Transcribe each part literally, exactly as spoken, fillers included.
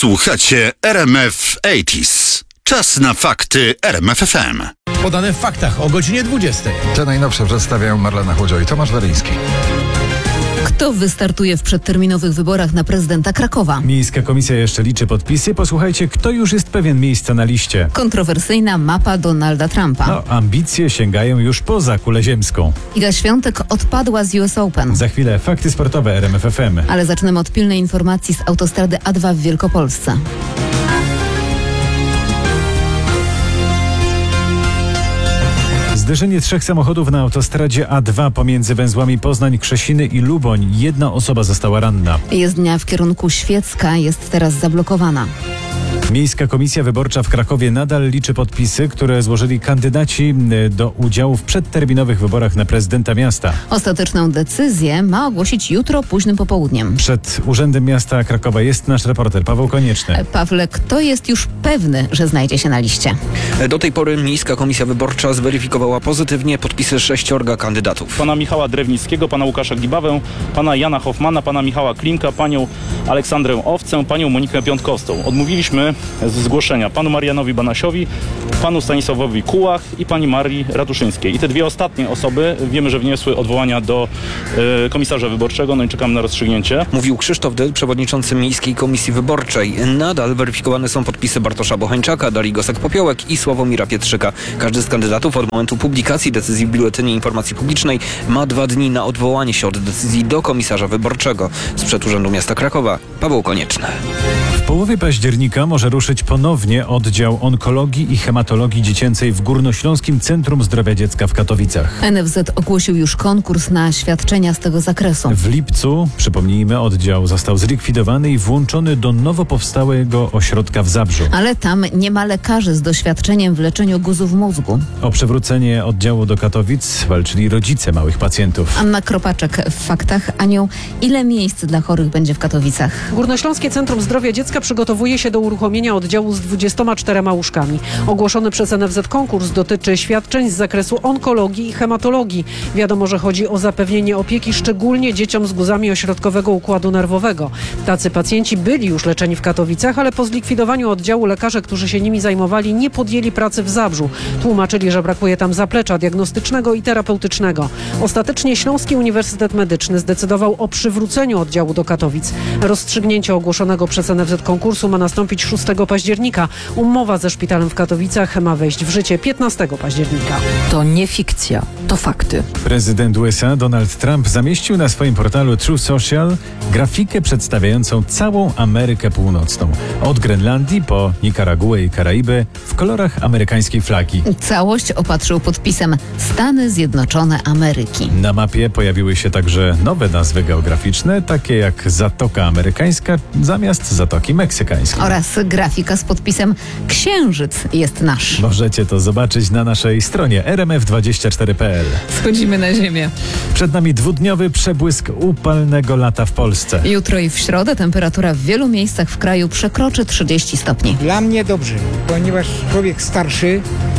Słuchacie R M F osiemdziesiąt. Czas na fakty R M F F M. Podane w faktach o godzinie dwudziestej. Te najnowsze przedstawiają Marlena Chłodzio i Tomasz Weryński. Kto wystartuje w przedterminowych wyborach na prezydenta Krakowa? Miejska komisja jeszcze liczy podpisy. Posłuchajcie, kto już jest pewien miejsca na liście. Kontrowersyjna mapa Donalda Trumpa. No, ambicje sięgają już poza kulę ziemską. Iga Świątek odpadła z U S Open. Za chwilę fakty sportowe R M F F M. Ale zaczynamy od pilnej informacji z autostrady A dwa w Wielkopolsce. Zderzenie trzech samochodów na autostradzie A dwa pomiędzy węzłami Poznań, Krzesiny i Luboń. Jedna osoba została ranna. Jezdnia w kierunku Świecka jest teraz zablokowana. Miejska Komisja Wyborcza w Krakowie nadal liczy podpisy, które złożyli kandydaci do udziału w przedterminowych wyborach na prezydenta miasta. Ostateczną decyzję ma ogłosić jutro późnym popołudniem. Przed Urzędem Miasta Krakowa jest nasz reporter Paweł Konieczny. Pawle, kto jest już pewny, że znajdzie się na liście? Do tej pory Miejska Komisja Wyborcza zweryfikowała pozytywnie podpisy sześciorga kandydatów. Pana Michała Drewnickiego, pana Łukasza Gibawę, pana Jana Hoffmana, pana Michała Klimka, panią Aleksandrę Owcę, panią Monikę Piątkowską. Odmówiliśmy z zgłoszenia panu Marianowi Banasiowi, panu Stanisławowi Kułach i pani Marii Ratuszyńskiej. I te dwie ostatnie osoby wiemy, że wniosły odwołania do y, komisarza wyborczego, no i czekamy na rozstrzygnięcie. Mówił Krzysztof Dyl, przewodniczący Miejskiej Komisji Wyborczej. Nadal weryfikowane są podpisy Bartosza Bochańczaka, Darii Gosek-Popiołek i Sławomira Pietrzyka. Każdy z kandydatów od momentu publikacji decyzji w Biuletynie Informacji Publicznej ma dwa dni na odwołanie się od decyzji do komisarza wyborczego. Sprzed Urzędu Miasta Krakowa, Paweł Konieczny. W połowie października może ruszyć ponownie oddział onkologii i hematologii dziecięcej w Górnośląskim Centrum Zdrowia Dziecka w Katowicach. N F Z ogłosił już konkurs na świadczenia z tego zakresu. W lipcu, przypomnijmy, oddział został zlikwidowany i włączony do nowo powstałego ośrodka w Zabrzu. Ale tam nie ma lekarzy z doświadczeniem w leczeniu guzów mózgu. O przywrócenie oddziału do Katowic walczyli rodzice małych pacjentów. Anna Kropaczek w faktach. Aniu, ile miejsc dla chorych będzie w Katowicach? Górnośląskie Centrum Zdrowia Dziecka przygotowuje się do uruchomienia oddziału z dwudziestoma czterema łóżkami. Ogłoszony przez N F Z konkurs dotyczy świadczeń z zakresu onkologii i hematologii. Wiadomo, że chodzi o zapewnienie opieki szczególnie dzieciom z guzami ośrodkowego układu nerwowego. Tacy pacjenci byli już leczeni w Katowicach, ale po zlikwidowaniu oddziału lekarze, którzy się nimi zajmowali, nie podjęli pracy w Zabrzu. Tłumaczyli, że brakuje tam zaplecza diagnostycznego i terapeutycznego. Ostatecznie Śląski Uniwersytet Medyczny zdecydował o przywróceniu oddziału do Katowic. Rozstrzygnięcie ogłoszonego przez N F Z konkursu ma nastąpić szóstego października. Umowa ze szpitalem w Katowicach ma wejść w życie piętnastego października. To nie fikcja, to fakty. Prezydent U S A Donald Trump zamieścił na swoim portalu True Social grafikę przedstawiającą całą Amerykę Północną. Od Grenlandii po Nikaraguę i Karaiby w kolorach amerykańskiej flagi. Całość opatrzył podpisem Stany Zjednoczone Ameryki. Na mapie pojawiły się także nowe nazwy geograficzne, takie jak Zatoka Amerykańska zamiast Zatoki Meksykańskiej. Oraz grafika z podpisem Księżyc jest nasz. Możecie to zobaczyć na naszej stronie R M F dwadzieścia cztery kropka P L. Schodzimy na ziemię. Przed nami dwudniowy przebłysk upalnego lata w Polsce. Jutro i w środę temperatura w wielu miejscach w kraju przekroczy trzydzieści stopni. Dla mnie dobrze, ponieważ człowiek starszy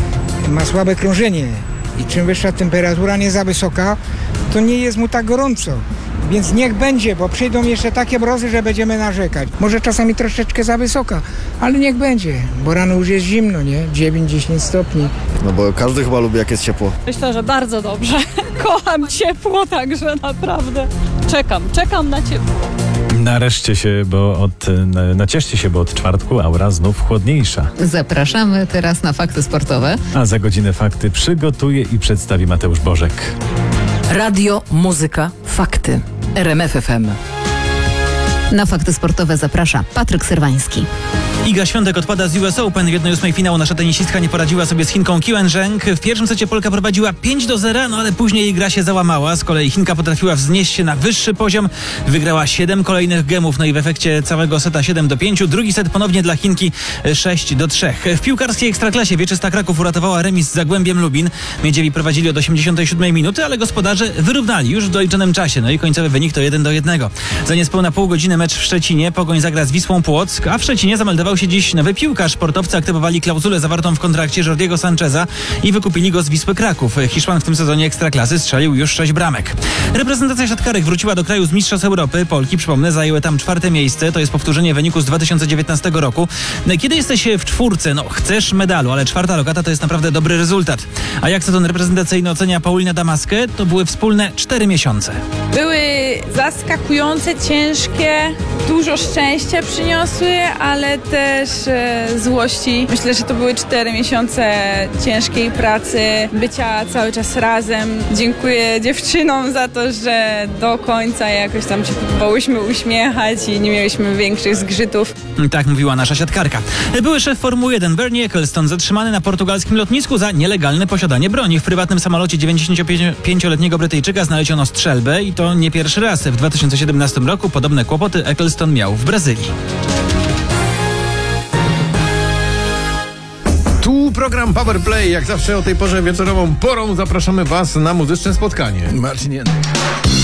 ma słabe krążenie i czym wyższa temperatura, nie za wysoka, to nie jest mu tak gorąco. Więc niech będzie, bo przyjdą jeszcze takie mrozy, że będziemy narzekać. Może czasami troszeczkę za wysoka, ale niech będzie, bo rano już jest zimno, nie? dziewięć dziesięć stopni. No bo każdy chyba lubi, jak jest ciepło. Myślę, że bardzo dobrze. Kocham ciepło, także naprawdę czekam, czekam na ciepło. Nareszcie się, bo od, nacieszcie się, bo od czwartku aura znów chłodniejsza. Zapraszamy teraz na fakty sportowe. A za godzinę fakty przygotuje i przedstawi Mateusz Bożek. Radio, muzyka, fakty. R M F F M. Na fakty sportowe zaprasza Patryk Serwański. Iga Świątek odpada z U S Open. W jednej ósmej finału nasza tenisistka nie poradziła sobie z Chinką Qiwen Zheng. W pierwszym secie Polka prowadziła pięć do zera, no ale później jej gra się załamała. Z kolei Chinka potrafiła wznieść się na wyższy poziom. Wygrała siedem kolejnych gemów, no i w efekcie całego seta siedem do pięciu. Drugi set ponownie dla Chinki sześć do trzech. W piłkarskiej Ekstraklasie Wieczysta Kraków uratowała remis z Zagłębiem Lubin. Miedziewi prowadzili od osiemdziesiątej siódmej minuty, ale gospodarze wyrównali już w doliczonym czasie. No i końcowy wynik to jeden do jednego. Za niespełna pół godziny mecz w Szczecinie. Pogoń zagra z Wisłą Płock, a w Szczecinie zameldował stał się dziś nowy piłkarz. Sportowcy aktywowali klauzulę zawartą w kontrakcie Jordiego Sancheza i wykupili go z Wisły Kraków. Hiszpan w tym sezonie Ekstraklasy strzelił już sześć bramek. Reprezentacja siatkarek wróciła do kraju z Mistrzostw Europy. Polki, przypomnę, zajęły tam czwarte miejsce. To jest powtórzenie wyniku z dwa tysiące dziewiętnastego roku. Kiedy jesteś w czwórce, no chcesz medalu, ale czwarta lokata to jest naprawdę dobry rezultat. A jak sezon reprezentacyjny ocenia Paulina Damaskę, to były wspólne cztery miesiące. Były zaskakujące, ciężkie, dużo szczęścia przyniosły, ale też e, złości. Myślę, że to były cztery miesiące ciężkiej pracy, bycia cały czas razem. Dziękuję dziewczynom za to, że do końca jakoś tam się próbowałyśmy uśmiechać i nie mieliśmy większych zgrzytów. Tak mówiła nasza siatkarka. Były szef Formuły jeden Bernie Ecclestone zatrzymany na portugalskim lotnisku za nielegalne posiadanie broni. W prywatnym samolocie dziewięćdziesięciopięcioletniego Brytyjczyka znaleziono strzelbę i to nie pierwszy raz. W dwa tysiące siedemnastym roku podobne kłopoty Ecclestone miał w Brazylii. Tu program Power Play. Jak zawsze o tej porze wieczorową porą zapraszamy Was na muzyczne spotkanie. Marcin Jędrek.